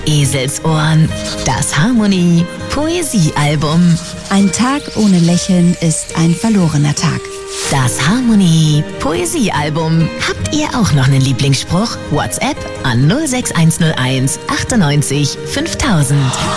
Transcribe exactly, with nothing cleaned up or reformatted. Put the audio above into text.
Eselsohren. Das Harmonie Poesiealbum. Ein Tag ohne Lächeln ist ein verlorener Tag. Das Harmonie Poesiealbum. Habt ihr auch noch einen Lieblingsspruch? WhatsApp an null sechs eins null eins achtundneunzig fünftausend.